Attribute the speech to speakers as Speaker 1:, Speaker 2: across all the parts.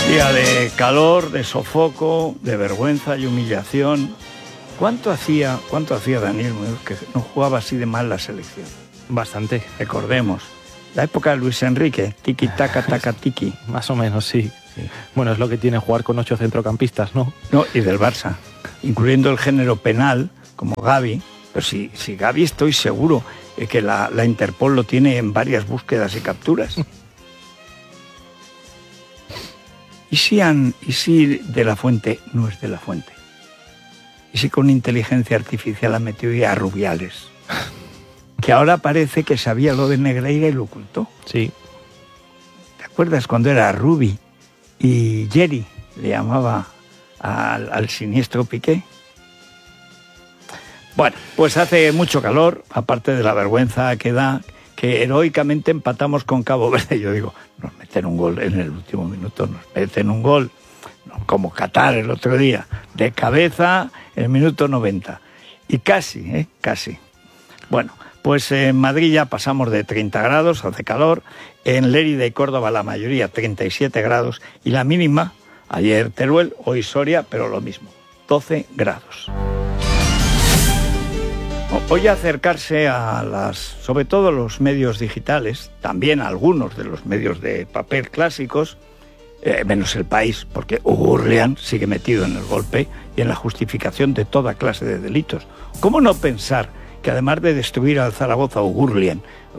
Speaker 1: Día de calor, de sofoco, de vergüenza y humillación. ¿Cuánto hacía Daniel Muñoz que no jugaba así de mal la selección?
Speaker 2: Bastante.
Speaker 1: Recordemos, la época de Luis Enrique, tiki taka taka tiki.
Speaker 2: Más o menos, sí. Bueno, es lo que tiene jugar con 8 centrocampistas, ¿no?
Speaker 1: No, y del Barça, incluyendo el género penal, como Gavi. Pero si Gavi estoy seguro que la Interpol lo tiene en varias búsquedas y capturas. ¿Y si De la Fuente no es De la Fuente? ¿Y si con inteligencia artificial ha metido ya a Rubiales? Que ahora parece que sabía lo de Negreira y lo ocultó.
Speaker 2: Sí.
Speaker 1: ¿Te acuerdas cuando era Rubi y Jerry le llamaba al siniestro Piqué? Bueno, pues hace mucho calor, aparte de la vergüenza que da, que heroicamente empatamos con Cabo Verde. Yo digo, nos meten un gol en el último minuto, nos meten un gol, como Qatar el otro día, de cabeza en el minuto 90. Y casi. Bueno, pues en Madrid ya pasamos de 30 grados, hace calor. En Lérida y Córdoba la mayoría 37 grados. Y la mínima, ayer Teruel, hoy Soria, pero lo mismo, 12 grados. Hoy acercarse sobre todo los medios digitales, también algunos de los medios de papel clásicos, menos El País, porque Gurlian sigue metido en el golpe y en la justificación de toda clase de delitos. ¿Cómo no pensar que además de destruir al Zaragoza, Gurlian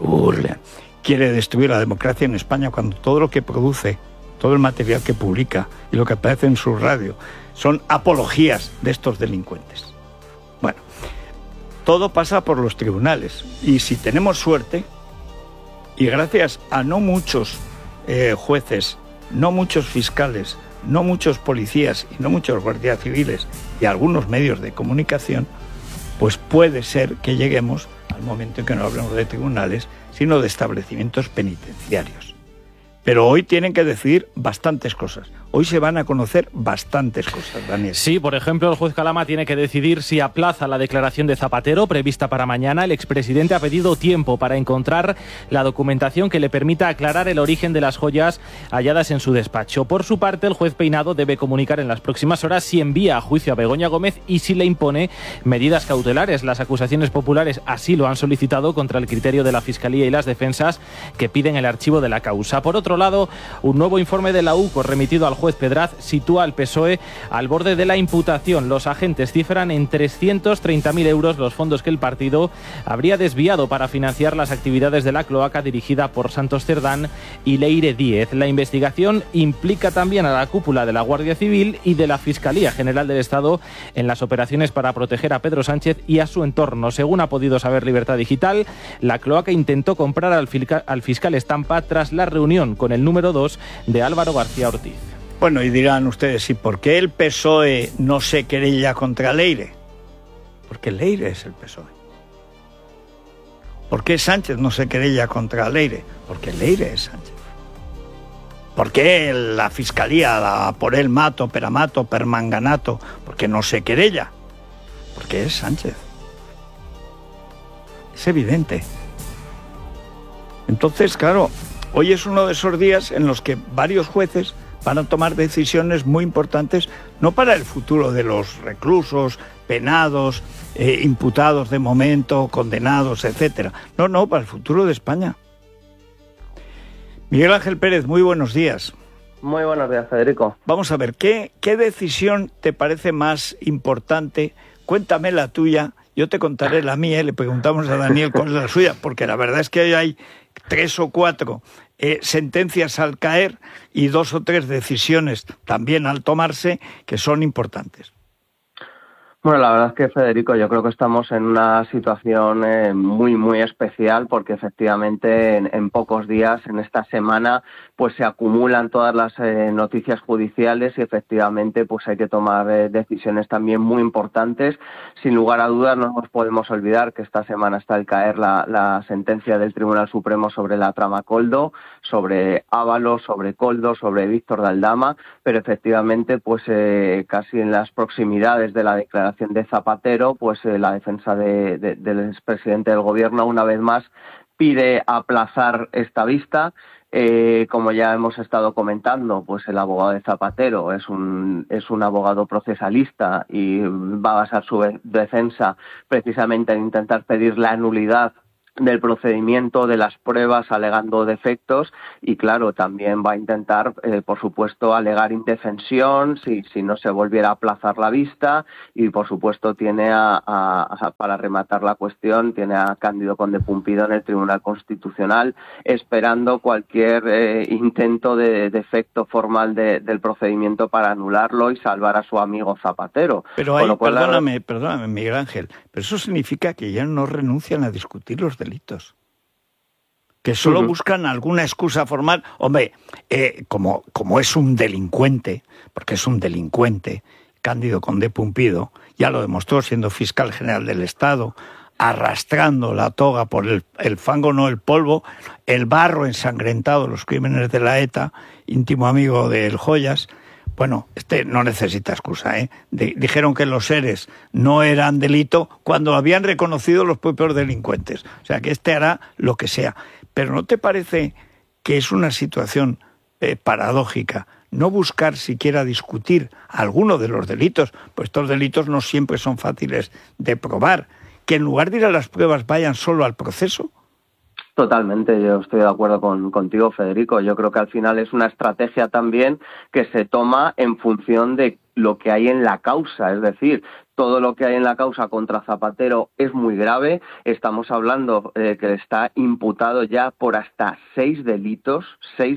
Speaker 1: quiere destruir la democracia en España cuando todo lo que produce, todo el material que publica y lo que aparece en su radio son apologías de estos delincuentes? Bueno, todo pasa por los tribunales y si tenemos suerte, y gracias a no muchos jueces, no muchos fiscales, no muchos policías y no muchos guardias civiles y algunos medios de comunicación, pues puede ser que lleguemos al momento en que no hablemos de tribunales, sino de establecimientos penitenciarios. Pero hoy tienen que decidir bastantes cosas. Hoy se van a conocer bastantes cosas, Daniel.
Speaker 2: Sí, por ejemplo, el juez Calama tiene que decidir si aplaza la declaración de Zapatero prevista para mañana. El expresidente ha pedido tiempo para encontrar la documentación que le permita aclarar el origen de las joyas halladas en su despacho. Por su parte, el juez Peinado debe comunicar en las próximas horas si envía a juicio a Begoña Gómez y si le impone medidas cautelares. Las acusaciones populares así lo han solicitado contra el criterio de la Fiscalía y las defensas que piden el archivo de la causa. Por otro lado, un nuevo informe de la UCO remitido al juez Pedraz sitúa al PSOE al borde de la imputación. Los agentes cifran en 330.000 euros los fondos que el partido habría desviado para financiar las actividades de la cloaca dirigida por Santos Cerdán y Leire Díez. La investigación implica también a la cúpula de la Guardia Civil y de la Fiscalía General del Estado en las operaciones para proteger a Pedro Sánchez y a su entorno. Según ha podido saber Libertad Digital, la cloaca intentó comprar al fiscal Estampa tras la reunión con el número 2 de Álvaro García Ortiz.
Speaker 1: Bueno, y dirán ustedes, ¿y por qué el PSOE no se querella contra Leire? Porque Leire es el PSOE. ¿Por qué Sánchez no se querella contra Leire? Porque Leire es Sánchez. ¿Por qué la Fiscalía por él mato, peramato, permanganato? Porque no se querella. Porque es Sánchez. Es evidente. Entonces, claro, hoy es uno de esos días en los que varios jueces van a tomar decisiones muy importantes, no para el futuro de los reclusos, penados, imputados de momento, condenados, etcétera. No, para el futuro de España. Miguel Ángel Pérez, muy buenos días.
Speaker 3: Muy buenos días, Federico.
Speaker 1: Vamos a ver, ¿qué decisión te parece más importante? Cuéntame la tuya, yo te contaré la mía y le preguntamos a Daniel cuál es la suya, porque la verdad es que hay 3 o 4 sentencias al caer y 2 o 3 decisiones también al tomarse que son importantes.
Speaker 3: Bueno, la verdad es que, Federico, yo creo que estamos en una situación muy, muy especial porque efectivamente en pocos días, en esta semana, pues se acumulan todas las noticias judiciales y efectivamente pues hay que tomar decisiones también muy importantes. Sin lugar a dudas no nos podemos olvidar que esta semana está al caer la sentencia del Tribunal Supremo sobre la trama Koldo, sobre Ábalos, sobre Koldo, sobre Víctor de Aldama, pero efectivamente pues casi en las proximidades de la declaración de Zapatero, pues la defensa del expresidente del gobierno una vez más pide aplazar esta vista. Como ya hemos estado comentando, pues el abogado de Zapatero es un abogado procesalista y va a basar su defensa precisamente en intentar pedir la nulidad del procedimiento, de las pruebas, alegando defectos, y claro, también va a intentar, por supuesto, alegar indefensión si no se volviera a aplazar la vista, y por supuesto tiene para rematar la cuestión, tiene a Cándido Conde Pumpido en el Tribunal Constitucional esperando cualquier intento de defecto formal del procedimiento para anularlo y salvar a su amigo Zapatero.
Speaker 1: Pero ahí, perdóname, Miguel Ángel, pero eso significa que ya no renuncian a discutir los delitos, que solo buscan alguna excusa formal. Hombre, como es un delincuente, porque es un delincuente, Cándido Conde Pumpido ya lo demostró siendo fiscal general del Estado, arrastrando la toga por el fango, no el polvo, el barro ensangrentado, los crímenes de la ETA, íntimo amigo del Joyas. Bueno, no necesita excusa, ¿eh? Dijeron que los seres no eran delito cuando lo habían reconocido los propios delincuentes. O sea, que hará lo que sea. Pero ¿no te parece que es una situación paradójica no buscar siquiera discutir alguno de los delitos? Pues estos delitos no siempre son fáciles de probar. Que en lugar de ir a las pruebas vayan solo al proceso.
Speaker 3: Totalmente, yo estoy de acuerdo contigo, Federico. Yo creo que al final es una estrategia también que se toma en función de lo que hay en la causa, es decir, todo lo que hay en la causa contra Zapatero es muy grave. Estamos hablando que está imputado ya por hasta 6 delitos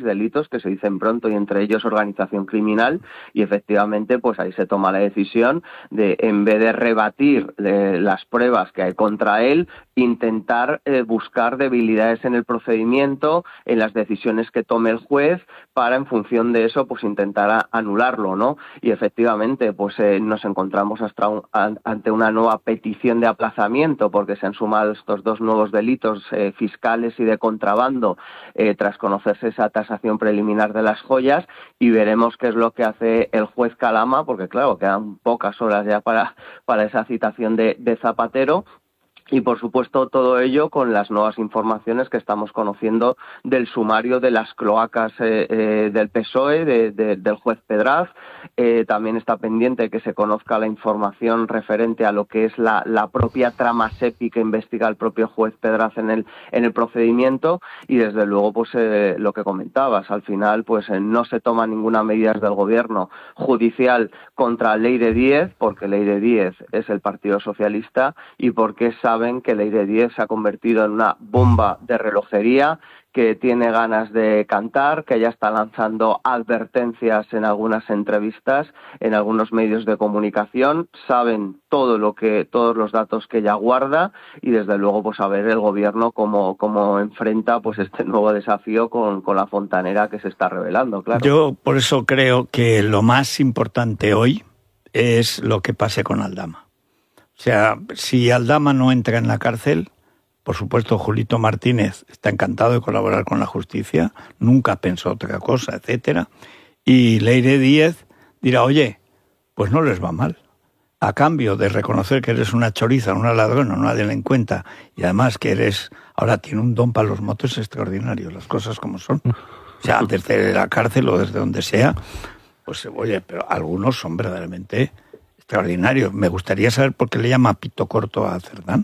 Speaker 3: que se dicen pronto, y entre ellos organización criminal, y efectivamente pues ahí se toma la decisión de, en vez de rebatir las pruebas que hay contra él, intentar buscar debilidades en el procedimiento, en las decisiones que tome el juez, para en función de eso pues intentar anularlo, ¿no? Y efectivamente pues nos encontramos ante una nueva petición de aplazamiento, porque se han sumado estos 2 nuevos delitos fiscales y de contrabando tras conocerse esa tasación preliminar de las joyas, y veremos qué es lo que hace el juez Calama, porque claro, quedan pocas horas ya para esa citación de Zapatero. Y, por supuesto, todo ello con las nuevas informaciones que estamos conociendo del sumario de las cloacas del PSOE, del juez Pedraz. También está pendiente que se conozca la información referente a lo que es la propia trama SEPI que investiga el propio juez Pedraz en el procedimiento. Y, desde luego, pues lo que comentabas, al final pues no se toma ninguna medida del Gobierno judicial contra Leire Díez, porque Leire Díez es el Partido Socialista y porque saben que Leire Díez se ha convertido en una bomba de relojería, que tiene ganas de cantar, que ya está lanzando advertencias en algunas entrevistas, en algunos medios de comunicación. Saben todos los datos que ella guarda, y desde luego pues a ver el Gobierno cómo enfrenta pues este nuevo desafío con la fontanera que se está revelando, claro.
Speaker 1: Yo por eso creo que lo más importante hoy es lo que pase con Aldama. O sea, si Aldama no entra en la cárcel, por supuesto Julito Martínez está encantado de colaborar con la justicia, nunca pensó otra cosa, etcétera. Y Leire Díez dirá, oye, pues no les va mal. A cambio de reconocer que eres una choriza, una ladrona, una delincuenta, y además que ahora tiene un don para los motos extraordinario, las cosas como son. O sea, desde la cárcel o desde donde sea, pues oye, pero algunos son verdaderamente extraordinario. Me gustaría saber por qué le llama pito corto a Cerdán.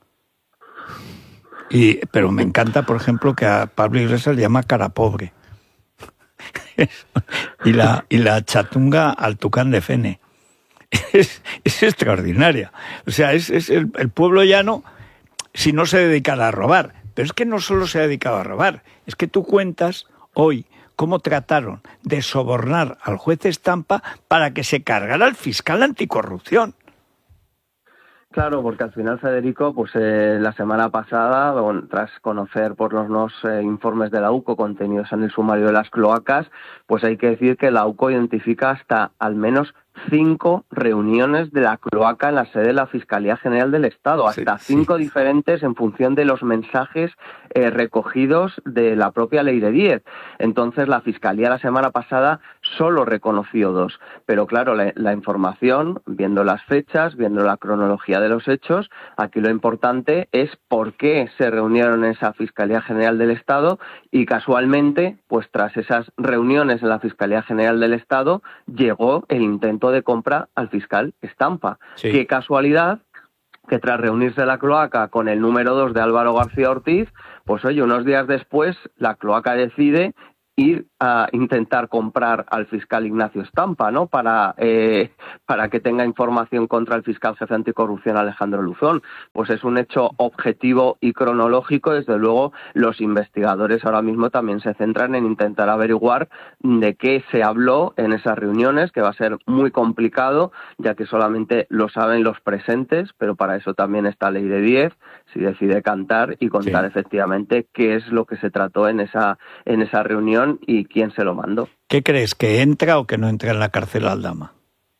Speaker 1: Pero me encanta, por ejemplo, que a Pablo Iglesias le llama cara pobre. y la chatunga al tucán de Fene. Es extraordinaria. O sea, es el pueblo llano, si no se dedicara a robar. Pero es que no solo se ha dedicado a robar, es que tú cuentas hoy cómo trataron de sobornar al juez Estampa para que se cargara al fiscal anticorrupción.
Speaker 3: Claro, porque al final, Federico, pues la semana pasada, tras conocer por los nuevos informes de la UCO contenidos en el sumario de las cloacas, pues hay que decir que la UCO identifica hasta al menos 5 reuniones de la cloaca en la sede de la Fiscalía General del Estado, hasta 5 diferentes en función de los mensajes recogidos de la propia Ley de 10. Entonces, la Fiscalía la semana pasada solo reconoció 2. Pero claro, la información, viendo las fechas, viendo la cronología de los hechos, aquí lo importante es por qué se reunieron en esa Fiscalía General del Estado y casualmente, pues tras esas reuniones en la Fiscalía General del Estado, llegó el intento de compra al fiscal Estampa.
Speaker 1: Sí.
Speaker 3: Qué casualidad que tras reunirse la cloaca con el número 2 de Álvaro García Ortiz, pues oye, unos días después la cloaca decide ir a intentar comprar al fiscal Ignacio Estampa, ¿no? Para que tenga información contra el fiscal jefe anticorrupción Alejandro Luzón. Pues es un hecho objetivo y cronológico. Desde luego, los investigadores ahora mismo también se centran en intentar averiguar de qué se habló en esas reuniones, que va a ser muy complicado, ya que solamente lo saben los presentes, pero para eso también está Ley de 10, si decide cantar y contar efectivamente qué es lo que se trató en esa reunión y quién se lo mandó.
Speaker 1: ¿Qué crees, que entra o que no entra en la cárcel Aldama?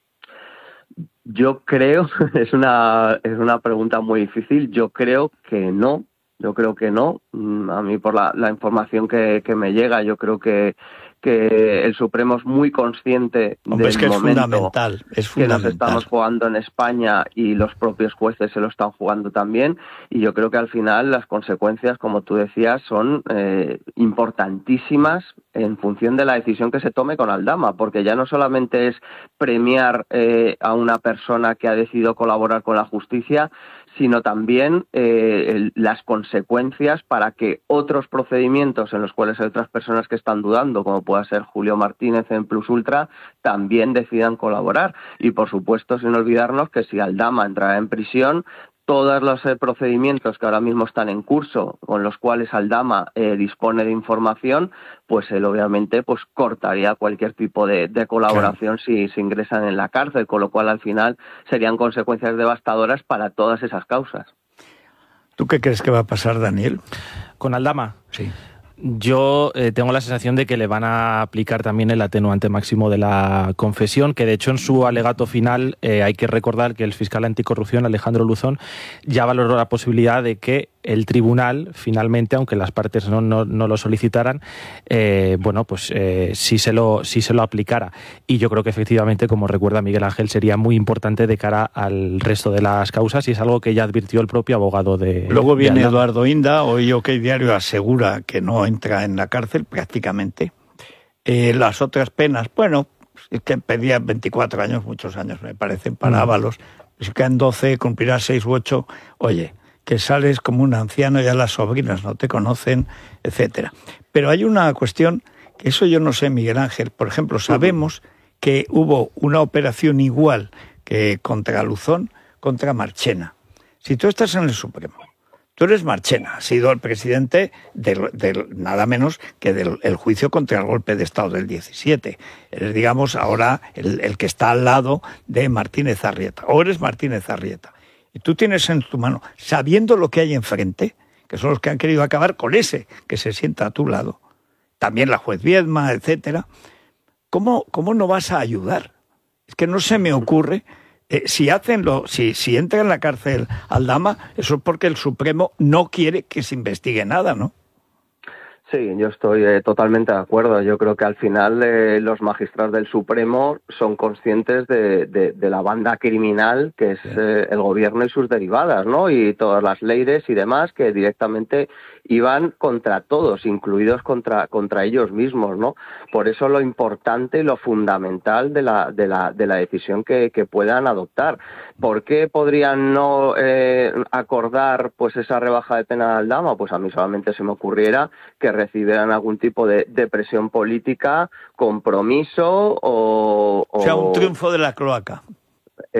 Speaker 3: Yo creo, es una pregunta muy difícil, yo creo que no. A mí, por la información que me llega, yo creo que el Supremo es muy consciente
Speaker 1: es que
Speaker 3: momento
Speaker 1: es fundamental.
Speaker 3: Que nos estamos jugando en España y los propios jueces se lo están jugando también, y yo creo que al final las consecuencias, como tú decías, son importantísimas en función de la decisión que se tome con Aldama, porque ya no solamente es premiar a una persona que ha decidido colaborar con la justicia, sino también las consecuencias para que otros procedimientos en los cuales hay otras personas que están dudando, como pueda ser Julio Martínez en Plus Ultra, también decidan colaborar. Y, por supuesto, sin olvidarnos que si Aldama entrará en prisión, todos los procedimientos que ahora mismo están en curso, con los cuales Aldama dispone de información, pues él obviamente pues cortaría cualquier tipo de colaboración si se ingresan en la cárcel, con lo cual al final serían consecuencias devastadoras para todas esas causas.
Speaker 1: ¿Tú qué crees que va a pasar, Daniel?
Speaker 2: ¿Con Aldama?
Speaker 1: Sí.
Speaker 2: Yo tengo la sensación de que le van a aplicar también el atenuante máximo de la confesión, que de hecho en su alegato final hay que recordar que el fiscal anticorrupción, Alejandro Luzón, ya valoró la posibilidad de que el tribunal, finalmente, aunque las partes no lo solicitaran, sí se lo aplicara. Y yo creo que efectivamente, como recuerda Miguel Ángel, sería muy importante de cara al resto de las causas, y es algo que ya advirtió el propio abogado de...
Speaker 1: Luego viene Eduardo Inda, hoy OK Diario asegura que no entra en la cárcel prácticamente. Las otras penas, bueno, es que pedía 24 años, muchos años me parecen, para Ábalos. Si quedan 12, cumplirá 6 u 8, oye, que sales como un anciano, ya las sobrinas no te conocen, etcétera. Pero hay una cuestión, que eso yo no sé, Miguel Ángel. Por ejemplo, sabemos que hubo una operación igual que contra Luzón, contra Marchena. Si tú estás en el Supremo, tú eres Marchena, has sido el presidente del nada menos que del juicio contra el golpe de Estado del 17. Eres, digamos, ahora el que está al lado de Martínez Arrieta, o eres Martínez Arrieta. Y tú tienes en tu mano, sabiendo lo que hay enfrente, que son los que han querido acabar con ese que se sienta a tu lado, también la juez Viedma, etcétera, ¿cómo no vas a ayudar? Es que no se me ocurre. Si entra en la cárcel Aldama, eso es porque el Supremo no quiere que se investigue nada, ¿no?
Speaker 3: Sí, yo estoy totalmente de acuerdo. Yo creo que al final los magistrados del Supremo son conscientes de la banda criminal que es el gobierno y sus derivadas, ¿no? Y todas las leyes y demás que directamente iban contra todos, incluidos contra ellos mismos, ¿no? Por eso lo importante y lo fundamental de la decisión que puedan adoptar. ¿Por qué podrían no acordar pues esa rebaja de pena de Aldama? Pues a mí solamente se me ocurriera que recibieran algún tipo de presión política, compromiso o
Speaker 1: sea, un triunfo de la cloaca.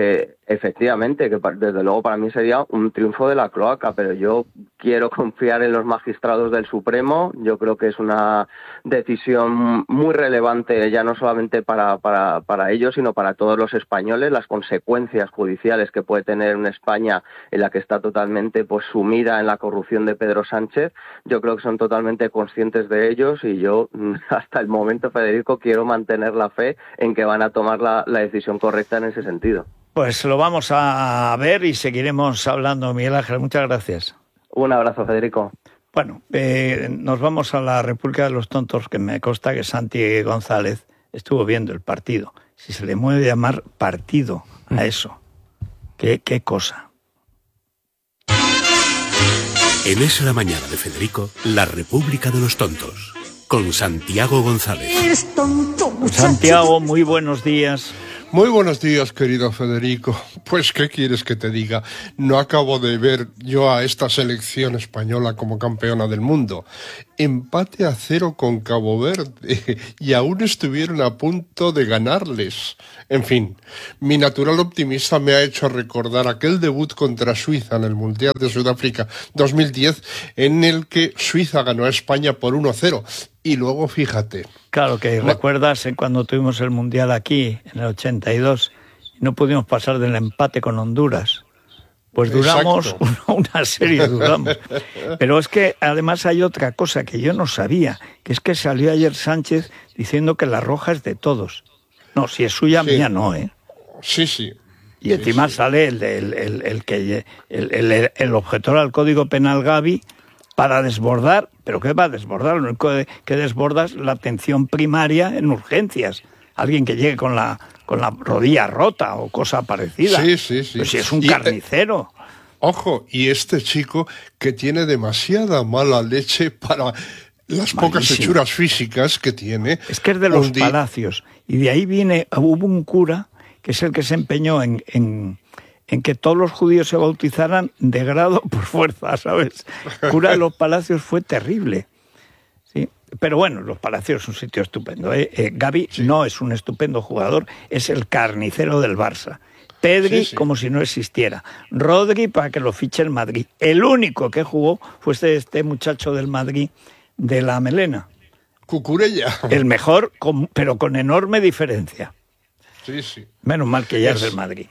Speaker 3: efectivamente, que desde luego para mí sería un triunfo de la cloaca, pero yo quiero confiar en los magistrados del Supremo. Yo creo que es una decisión muy relevante, ya no solamente para ellos, sino para todos los españoles, las consecuencias judiciales que puede tener una España en la que está totalmente pues sumida en la corrupción de Pedro Sánchez. Yo creo que son totalmente conscientes de ellos y yo hasta el momento, Federico, quiero mantener la fe en que van a tomar la decisión correcta en ese sentido.
Speaker 1: Pues lo vamos a ver y seguiremos hablando, Miguel Ángel. Muchas gracias.
Speaker 3: Un abrazo, Federico.
Speaker 1: Bueno, nos vamos a la República de los Tontos, que me consta que Santi González estuvo viendo el partido. Si se le puede llamar partido a eso. ¿Qué cosa?
Speaker 4: En Es la Mañana de Federico, la República de los Tontos, con Santiago González.
Speaker 5: Eres tonto, muchacho.
Speaker 1: Santiago, muy buenos días.
Speaker 6: Muy buenos días, querido Federico. Pues, ¿qué quieres que te diga? No acabo de ver yo a esta selección española como campeona del mundo. Empate a 0 con Cabo Verde y aún estuvieron a punto de ganarles. En fin, mi natural optimista me ha hecho recordar aquel debut contra Suiza en el Mundial de Sudáfrica 2010, en el que Suiza ganó a España por 1-0. Y luego, fíjate.
Speaker 1: Claro que recuerdas cuando tuvimos el Mundial aquí, en el 82, y no pudimos pasar del empate con Honduras. Pues duramos una serie, duramos. Pero es que además hay otra cosa que yo no sabía, que es que salió ayer Sánchez diciendo que la roja es de todos. No, si es suya, mía no, ¿eh?
Speaker 6: Sí, sí.
Speaker 1: Y encima sale el objetor al Código Penal, Gavi, para desbordar. ¿Pero qué va a desbordar? Lo único que desborda es la atención primaria en urgencias. Alguien que llegue con la rodilla rota o cosa parecida.
Speaker 6: Sí.
Speaker 1: Pues si es un carnicero.
Speaker 6: Ojo, y este chico que tiene demasiada mala leche para las pocas hechuras físicas que tiene.
Speaker 1: Es que es de los Palacios. Y de ahí hubo un cura que es el que se empeñó en que todos los judíos se bautizaran de grado por fuerza, ¿sabes? El cura de los Palacios fue terrible. ¿Sí? Pero bueno, los Palacios es un sitio estupendo. Gavi no es un estupendo jugador, es el carnicero del Barça. Pedri, como si no existiera. Rodri, para que lo fiche el Madrid. El único que jugó fue este muchacho del Madrid, de la melena.
Speaker 6: Cucurella.
Speaker 1: El mejor, pero con enorme diferencia.
Speaker 6: Sí.
Speaker 1: Menos mal que ya es del Madrid.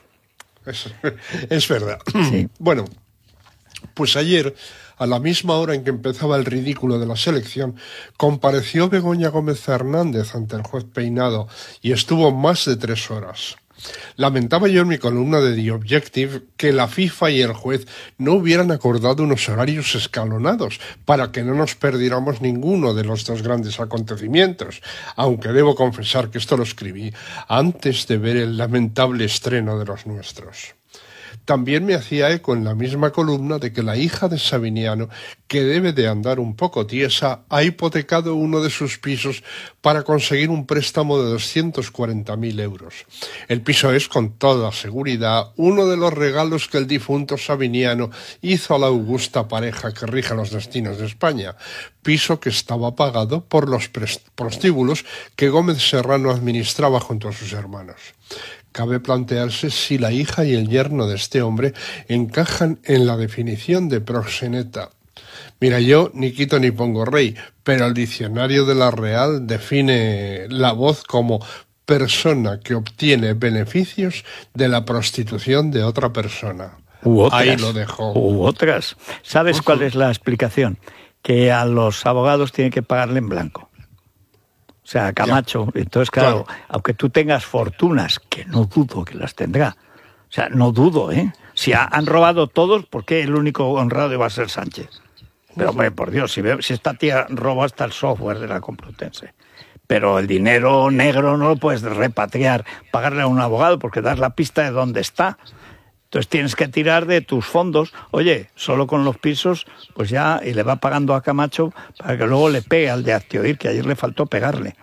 Speaker 6: Es verdad.
Speaker 1: Sí.
Speaker 6: Bueno, pues ayer, a la misma hora en que empezaba el ridículo de la selección, compareció Begoña Gómez Fernández ante el juez Peinado y estuvo más de 3 horas. Lamentaba yo en mi columna de The Objective que la FIFA y el juez no hubieran acordado unos horarios escalonados para que no nos perdiéramos ninguno de los dos grandes acontecimientos, aunque debo confesar que esto lo escribí antes de ver el lamentable estreno de los nuestros. También me hacía eco en la misma columna de que la hija de Sabiniano, que debe de andar un poco tiesa, ha hipotecado uno de sus pisos para conseguir un préstamo de 240.000 euros. El piso es, con toda seguridad, uno de los regalos que el difunto Sabiniano hizo a la augusta pareja que rige los destinos de España, piso que estaba pagado por los prostíbulos que Gómez Serrano administraba junto a sus hermanos. Cabe plantearse si la hija y el yerno de este hombre encajan en la definición de proxeneta. Mira, yo ni quito ni pongo rey, pero el diccionario de la Real define la voz como persona que obtiene beneficios de la prostitución de otra persona. Ahí lo dejo.
Speaker 1: U otras. ¿Sabes cuál es la explicación? Que a los abogados tienen que pagarle en blanco. O sea, Camacho. Ya. Entonces, claro, aunque tú tengas fortunas, que no dudo que las tendrá. O sea, no dudo, ¿eh? Si han robado todos, ¿por qué el único honrado iba a ser Sánchez? Pero, hombre, por Dios, si esta tía robó hasta el software de la Complutense. Pero el dinero negro no lo puedes repatriar, pagarle a un abogado, porque das la pista de dónde está. Entonces tienes que tirar de tus fondos. Oye, solo con los pisos, pues ya, y le va pagando a Camacho para que luego le pegue al de Actioir, que ayer le faltó pegarle.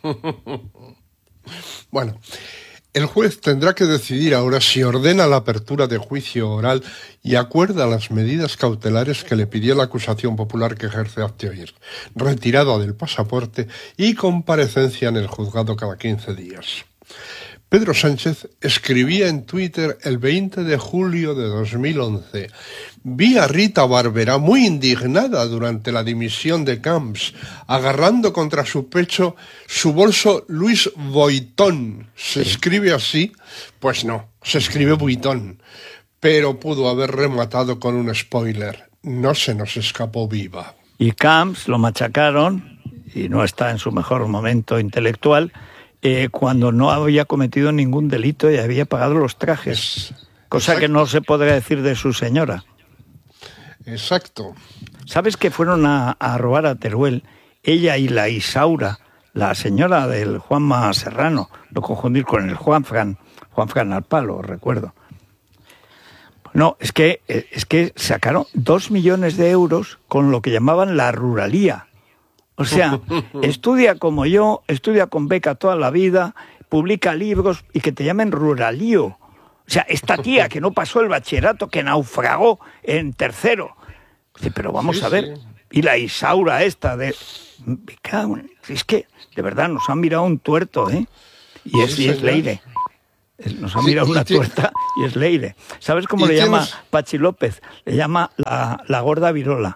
Speaker 6: Bueno, el juez tendrá que decidir ahora si ordena la apertura de juicio oral y acuerda las medidas cautelares que le pidió la acusación popular que ejerce Actioir, retirada del pasaporte y comparecencia en el juzgado cada 15 días. Pedro Sánchez escribía en Twitter el 20 de julio de 2011: vi a Rita Barberá muy indignada durante la dimisión de Camps, agarrando contra su pecho su bolso Louis Vuitton. ¿Se escribe así? Pues no, se escribe Vuitton. Pero pudo haber rematado con un spoiler. No se nos escapó viva.
Speaker 1: Y Camps lo machacaron, y no está en su mejor momento intelectual, cuando no había cometido ningún delito y había pagado los trajes. Cosa que no se podría decir de su señora.
Speaker 6: Exacto.
Speaker 1: ¿Sabes que fueron a robar a Teruel? Ella y la Isaura, la señora del Juanma Serrano, no confundir con el Juanfran al palo, recuerdo. No, es que sacaron 2 millones de euros con lo que llamaban la ruralía. O sea, estudia como yo, estudia con beca toda la vida, publica libros y que te llamen ruralío. O sea, esta tía que no pasó el bachillerato, que naufragó en tercero. Pero vamos a ver. Sí. Y la Isaura esta de... Es que, de verdad, nos han mirado un tuerto, ¿eh? Y es Leire. Nos han mirado una tuerta y es Leire. ¿Sabes cómo le llama Pachi López? Le llama la gorda virola.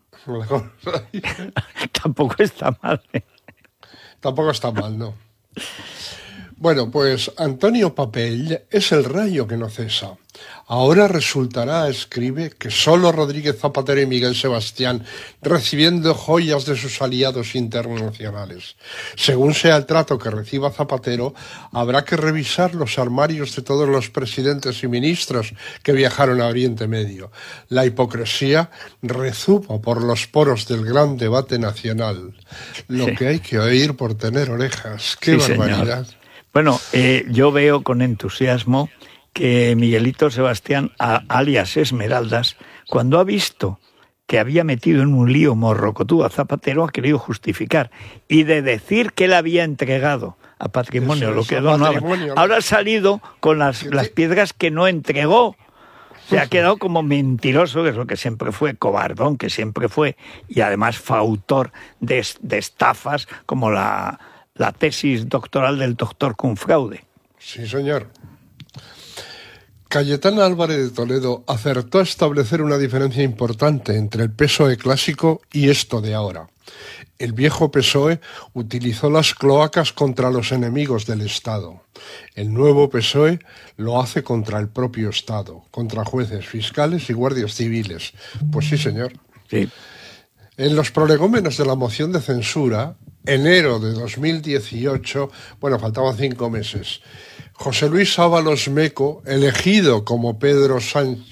Speaker 1: Tampoco está mal, ¿eh?
Speaker 6: Tampoco está mal, ¿no? Bueno, pues Antonio Papell es el rayo que no cesa. Ahora resultará, escribe, que solo Rodríguez Zapatero y Miguel Sebastián recibiendo joyas de sus aliados internacionales. Según sea el trato que reciba Zapatero, habrá que revisar los armarios de todos los presidentes y ministros que viajaron a Oriente Medio. La hipocresía rezuma por los poros del gran debate nacional. Lo que hay que oír por tener orejas. ¡Qué barbaridad!
Speaker 1: Señor. Bueno, yo veo con entusiasmo que Miguelito Sebastián, alias Esmeraldas, cuando ha visto que había metido en un lío morrocotú a Zapatero, ha querido justificar. Y de decir que él había entregado a Patrimonio lo que donaba, ahora ha salido con las piedras que no entregó. Se ha quedado como mentiroso, que es lo que siempre fue, cobardón, que siempre fue, y además fautor de estafas como la tesis doctoral del doctor Cunfraude.
Speaker 6: Sí, señor. Cayetana Álvarez de Toledo acertó a establecer una diferencia importante entre el PSOE clásico y esto de ahora. El viejo PSOE utilizó las cloacas contra los enemigos del Estado. El nuevo PSOE lo hace contra el propio Estado, contra jueces, fiscales y guardias civiles. Pues sí, señor.
Speaker 1: Sí.
Speaker 6: En los prolegómenos de la moción de censura, enero de 2018, faltaban 5 meses, José Luis Ábalos Meco, elegido como Pedro Sánchez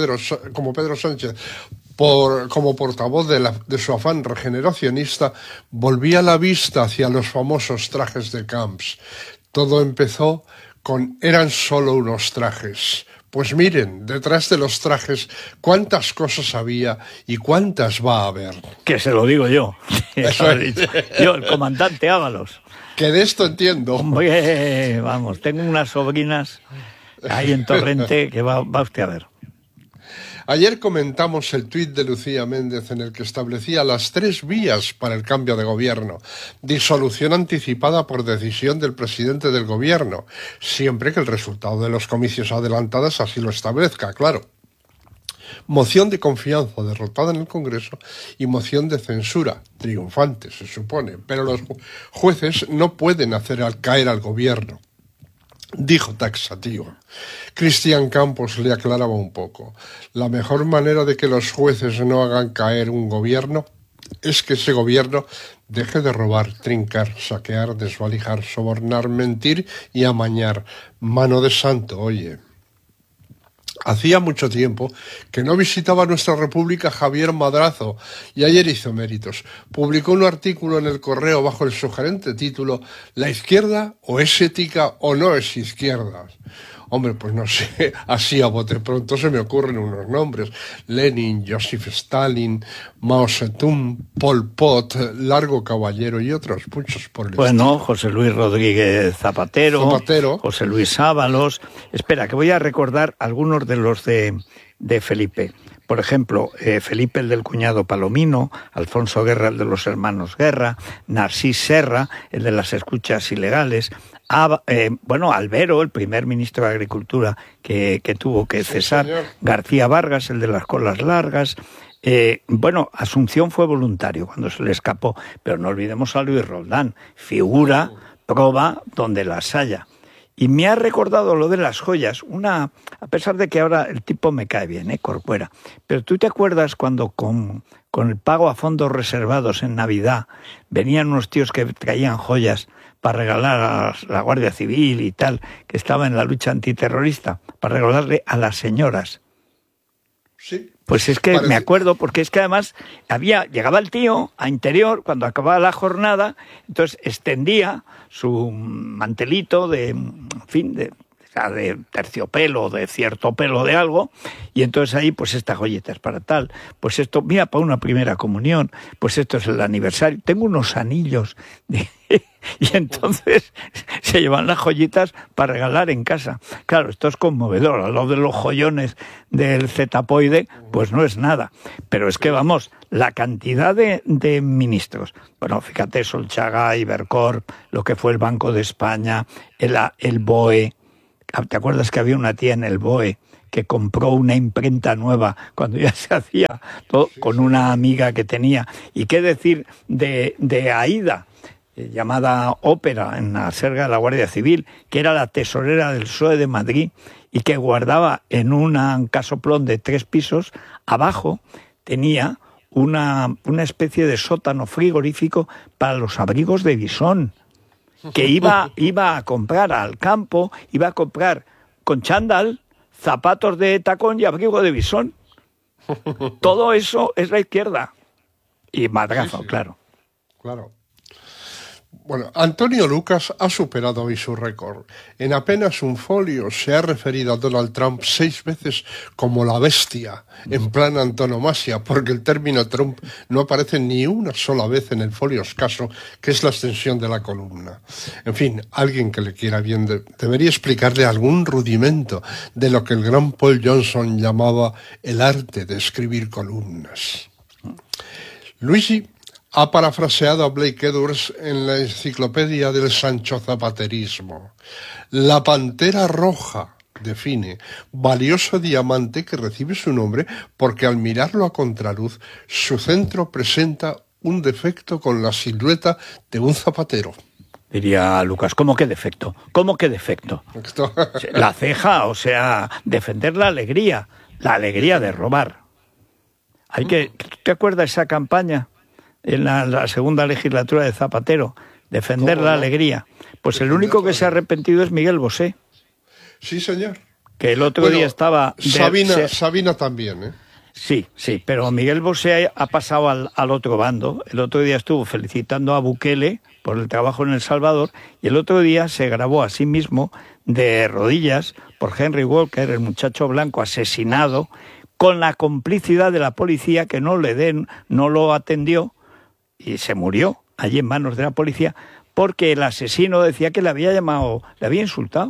Speaker 6: como portavoz de su afán regeneracionista, volvía la vista hacia los famosos trajes de Camps. Todo empezó con «eran solo unos trajes». Pues miren, detrás de los trajes, cuántas cosas había y cuántas va a haber.
Speaker 1: Que se lo digo yo. Yo, el comandante Ábalos.
Speaker 6: Que de esto entiendo.
Speaker 1: Hombre, vamos, tengo unas sobrinas ahí en Torrente que va usted a ver.
Speaker 6: Ayer comentamos el tuit de Lucía Méndez en el que establecía las 3 vías para el cambio de gobierno. Disolución anticipada por decisión del presidente del gobierno, siempre que el resultado de los comicios adelantados así lo establezca, claro. Moción de confianza derrotada en el Congreso y moción de censura, triunfante se supone, pero los jueces no pueden hacer caer al gobierno. Dijo taxativo. Cristian Campos le aclaraba un poco. La mejor manera de que los jueces no hagan caer un gobierno es que ese gobierno deje de robar, trincar, saquear, desvalijar, sobornar, mentir y amañar. Mano de santo, oye. Hacía mucho tiempo que no visitaba nuestra república Javier Madrazo y ayer hizo méritos. Publicó un artículo en El Correo bajo el sugerente título «¿La izquierda o es ética o no es izquierda?». Hombre, pues no sé, así a bote pronto se me ocurren unos nombres. Lenin, Joseph Stalin, Mao Zedong, Pol Pot, Largo Caballero y otros muchos por el estilo.
Speaker 1: José Luis Rodríguez Zapatero, José Luis Ábalos. Espera, que voy a recordar algunos de los de Felipe. Por ejemplo, Felipe el del cuñado Palomino, Alfonso Guerra el de los hermanos Guerra, Narcís Serra el de las escuchas ilegales, Albero, el primer ministro de Agricultura que tuvo que cesar, García Vargas el de las colas largas. Asunción fue voluntario cuando se le escapó, pero no olvidemos a Luis Roldán, figura, proba donde las haya. Y me ha recordado lo de las joyas, a pesar de que ahora el tipo me cae bien, Corcuera, pero ¿tú te acuerdas cuando con el pago a fondos reservados en Navidad venían unos tíos que traían joyas para regalar a la Guardia Civil y tal, que estaba en la lucha antiterrorista, para regalarle a las señoras?
Speaker 6: Sí.
Speaker 1: Pues es que me acuerdo, porque es que además llegaba el tío a Interior cuando acababa la jornada, entonces extendía su mantelito de terciopelo, de cierto pelo de algo, y entonces ahí, pues esta joyeta es para tal, pues esto, mira, para una primera comunión, pues esto es el aniversario, tengo unos anillos, y entonces se llevan las joyitas para regalar en casa. Claro, esto es conmovedor, a lo de los joyones del Zetapoide, pues no es nada, pero es que vamos, la cantidad de ministros, bueno, fíjate, Solchaga, Ibercorp, lo que fue el Banco de España, el BOE. ¿Te acuerdas que había una tía en el BOE que compró una imprenta nueva cuando ya se hacía todo con una amiga que tenía? ¿Y qué decir de Aida, llamada Ópera, en la Serga de la Guardia Civil, que era la tesorera del PSOE de Madrid y que guardaba en un casoplón de 3 pisos, abajo tenía una especie de sótano frigorífico para los abrigos de bisón, que iba a comprar al campo, iba a comprar con chándal, zapatos de tacón y abrigo de bisón. Todo eso es la izquierda. Y madrazo, sí. Claro.
Speaker 6: Bueno, Antonio Lucas ha superado hoy su récord. En apenas un folio se ha referido a Donald Trump 6 veces como la bestia, en plan antonomasia, porque el término Trump no aparece ni una sola vez en el folio escaso, que es la extensión de la columna. En fin, alguien que le quiera bien debería explicarle algún rudimento de lo que el gran Paul Johnson llamaba el arte de escribir columnas. Luigi ha parafraseado a Blake Edwards en la enciclopedia del Sancho Zapaterismo. La pantera roja, define, valioso diamante que recibe su nombre porque al mirarlo a contraluz, su centro presenta un defecto con la silueta de un zapatero.
Speaker 1: Diría Lucas, ¿cómo que defecto? ¿Cómo que defecto? La ceja, o sea, defender la alegría de robar. ¿Te acuerdas esa campaña? En la segunda legislatura de Zapatero, defender la alegría. Pues el único que se ha arrepentido es Miguel Bosé.
Speaker 6: Sí, señor.
Speaker 1: Que el otro día estaba...
Speaker 6: Sabina también, ¿eh?
Speaker 1: Sí, pero Miguel Bosé ha pasado al otro bando. El otro día estuvo felicitando a Bukele por el trabajo en El Salvador y el otro día se grabó a sí mismo de rodillas por Henry Walker, el muchacho blanco asesinado, con la complicidad de la policía que no lo atendió, y se murió allí en manos de la policía porque el asesino decía que le había insultado.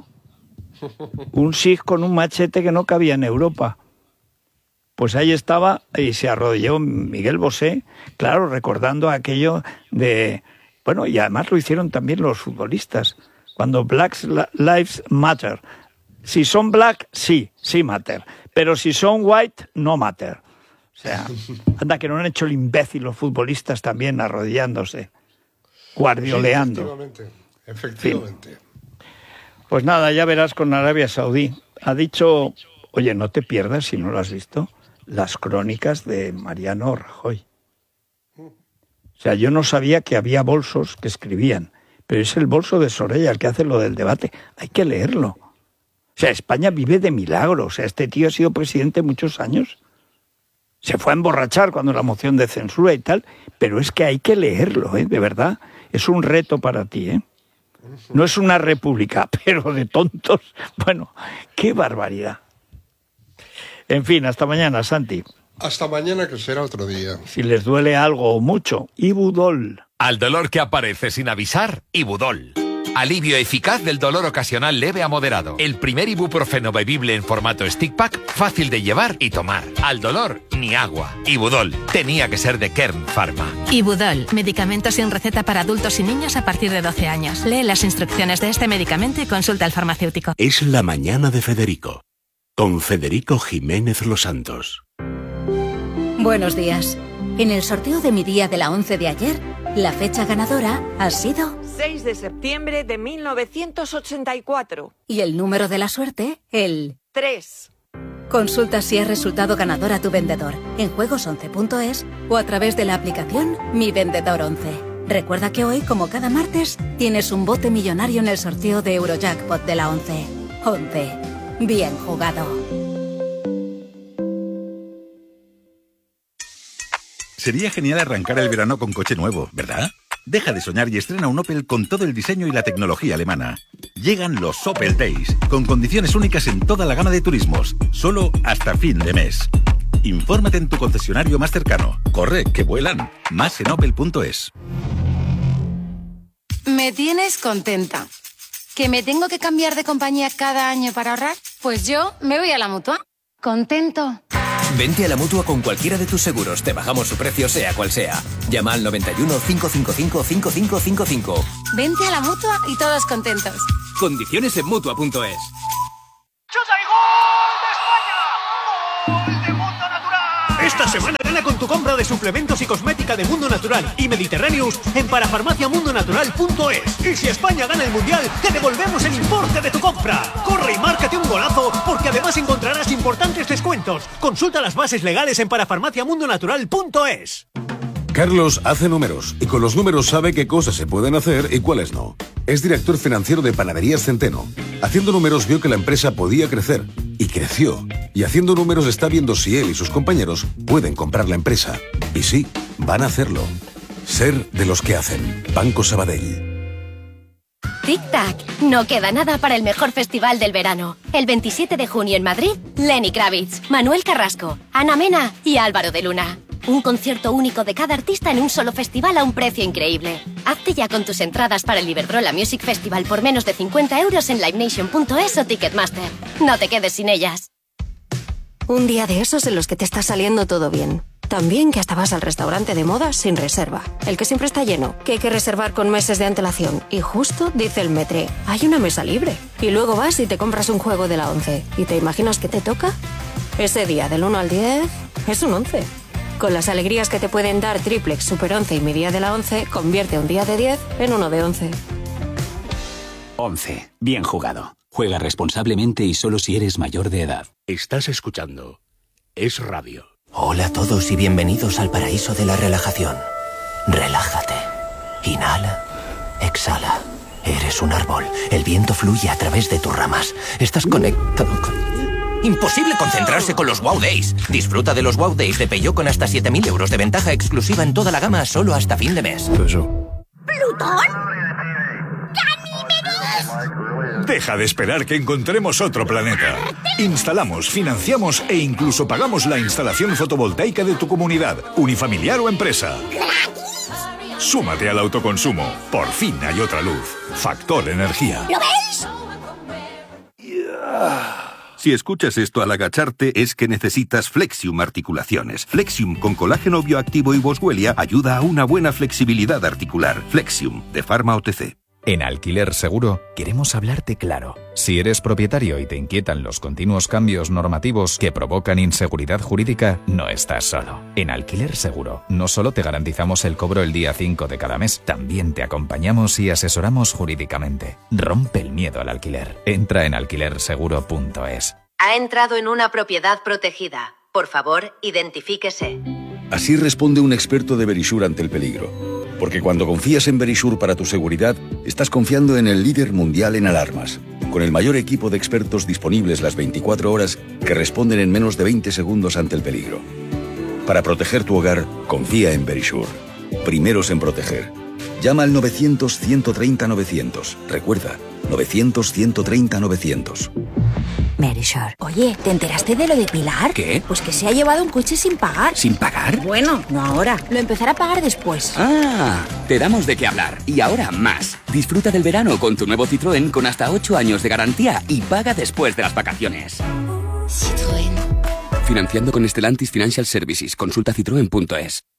Speaker 1: Un sikh con un machete que no cabía en Europa. Pues ahí estaba y se arrodilló Miguel Bosé, claro, recordando aquello de... Bueno, y además lo hicieron también los futbolistas, cuando Black Lives Matter. Si son black, sí matter, pero si son white, no matter. O sea, anda que no han hecho el imbécil los futbolistas también arrodillándose, guardioleando.
Speaker 6: Sí, efectivamente.
Speaker 1: Sí. Pues nada, ya verás con Arabia Saudí. Ha dicho, oye, no te pierdas, si no lo has visto, las crónicas de Mariano Rajoy. O sea, yo no sabía que había bolsos que escribían, pero es el bolso de Soraya el que hace lo del debate. Hay que leerlo. O sea, España vive de milagro. O sea, este tío ha sido presidente muchos años. Se fue a emborrachar cuando la moción de censura y tal, pero es que hay que leerlo, de verdad. Es un reto para ti, No es una república, pero de tontos. Bueno, qué barbaridad. En fin, hasta mañana, Santi.
Speaker 6: Hasta mañana, que será otro día.
Speaker 1: Si les duele algo o mucho, Ibudol.
Speaker 5: Al dolor que aparece sin avisar, Ibudol. Alivio eficaz del dolor ocasional leve a moderado. El primer ibuprofeno bebible en formato stick pack, fácil de llevar y tomar. Al dolor, ni agua. Ibudol, tenía que ser de Kern Pharma.
Speaker 7: Ibudol, medicamento sin receta para adultos y niños a partir de 12 años. Lee las instrucciones de este medicamento y consulta al farmacéutico.
Speaker 4: Es la mañana de Federico, con Federico Jiménez Los Santos.
Speaker 8: Buenos días. En el sorteo de mi día de la 11 de ayer, la fecha ganadora ha sido
Speaker 9: 6 de septiembre de 1984.
Speaker 8: Y el número de la suerte, el
Speaker 9: 3.
Speaker 8: Consulta si has resultado ganador a tu vendedor en juegos11.es o a través de la aplicación Mi Vendedor 11. Recuerda que hoy, como cada martes, tienes un bote millonario en el sorteo de Eurojackpot de la 11. 11. Bien jugado.
Speaker 10: Sería genial arrancar el verano con coche nuevo, ¿verdad? Deja de soñar y estrena un Opel con todo el diseño y la tecnología alemana. Llegan los Opel Days, con condiciones únicas en toda la gama de turismos, solo hasta fin de mes. Infórmate en tu concesionario más cercano. Corre, que vuelan. Más en opel.es.
Speaker 11: Me tienes contenta. ¿Que me tengo que cambiar de compañía cada año para ahorrar? Pues yo me voy a la Mutua. Contento.
Speaker 12: Vente a la Mutua con cualquiera de tus seguros. Te bajamos su precio sea cual sea. Llama al 91 555 5555.
Speaker 11: Vente a la Mutua y todos contentos.
Speaker 12: Condiciones en Mutua.es.
Speaker 13: ¡Chuta y gol de España! ¡Gol de Mundo Natural!
Speaker 14: Esta semana gana con tu compra de suplementos y cosmética de Mundo Natural y Mediterraneous en parafarmaciamundonatural.es. Y si España gana el Mundial, te devolvemos el importe de tu compra. Corre y márcate un golazo, porque además encontrarás importantes descuentos. Consulta las bases legales en parafarmaciamundonatural.es.
Speaker 15: Carlos hace números y con los números sabe qué cosas se pueden hacer y cuáles no. Es director financiero de Panaderías Centeno. Haciendo números vio que la empresa podía crecer y creció. Y haciendo números está viendo si él y sus compañeros pueden comprar la empresa. Y sí, van a hacerlo. Ser de los que hacen. Banco Sabadell.
Speaker 16: Tic-tac, no queda nada para el mejor festival del verano. El 27 de junio en Madrid, Lenny Kravitz, Manuel Carrasco, Ana Mena y Álvaro de Luna. Un concierto único de cada artista en un solo festival a un precio increíble. Hazte ya con tus entradas para el Iberdrola Music Festival por menos de 50 euros en livenation.es o Ticketmaster. No te quedes sin ellas.
Speaker 17: Un día de esos en los que te está saliendo todo bien. También que hasta vas al restaurante de moda sin reserva. El que siempre está lleno, que hay que reservar con meses de antelación. Y justo dice el metre, hay una mesa libre. Y luego vas y te compras un juego de la 11. ¿Y te imaginas qué te toca? Ese día del 1 al 10 es un 11. Con las alegrías que te pueden dar Triplex, Super 11 y mi día de la 11, convierte un día de 10 en uno de 11.
Speaker 18: 11. Bien jugado. Juega responsablemente y solo si eres mayor de edad.
Speaker 4: Estás escuchando Es Radio.
Speaker 19: Hola a todos y bienvenidos al paraíso de la relajación. Relájate. Inhala. Exhala. Eres un árbol. El viento fluye a través de tus ramas. Estás conectado con... Imposible concentrarse con los Wow Days. Disfruta de los Wow Days de Peugeot con hasta 7.000 euros de ventaja exclusiva en toda la gama solo hasta fin de mes.
Speaker 20: ¿Plutón?
Speaker 19: ¡Ganímedes!
Speaker 20: Deja de esperar que encontremos otro planeta. Instalamos, financiamos e incluso pagamos la instalación fotovoltaica de tu comunidad, unifamiliar o empresa. Súmate al autoconsumo. Por fin hay otra luz. Factor Energía.
Speaker 19: ¿Lo veis?
Speaker 20: Si escuchas esto al agacharte es que necesitas Flexium Articulaciones. Flexium con colágeno bioactivo y boswellia ayuda a una buena flexibilidad articular. Flexium, de Pharma OTC.
Speaker 21: En Alquiler Seguro queremos hablarte claro. Si eres propietario y te inquietan los continuos cambios normativos que provocan inseguridad jurídica, no estás solo. En Alquiler Seguro no solo te garantizamos el cobro el día 5 de cada mes, también te acompañamos y asesoramos jurídicamente. Rompe el miedo al alquiler. Entra en alquilerseguro.es.
Speaker 16: Ha entrado en una propiedad protegida. Por favor, identifíquese.
Speaker 20: Así responde un experto de Verisure ante el peligro. Porque cuando confías en Verisure para tu seguridad, estás confiando en el líder mundial en alarmas, con el mayor equipo de expertos disponibles las 24 horas que responden en menos de 20 segundos ante el peligro. Para proteger tu hogar, confía en Verisure. Primeros en proteger. Llama al 900-130-900. Recuerda, 900-130-900.
Speaker 2: Verisure. Oye, ¿te enteraste de lo de Pilar?
Speaker 22: ¿Qué?
Speaker 2: Pues que se ha llevado un coche sin pagar.
Speaker 22: ¿Sin pagar?
Speaker 2: Bueno, no ahora. Lo empezará a pagar después.
Speaker 22: Ah, te damos de qué hablar. Y ahora más. Disfruta del verano con tu nuevo Citroën con hasta 8 años de garantía y paga después de las vacaciones.
Speaker 2: Citroën.
Speaker 22: Financiando con Stellantis Financial Services. Consulta citroen.es.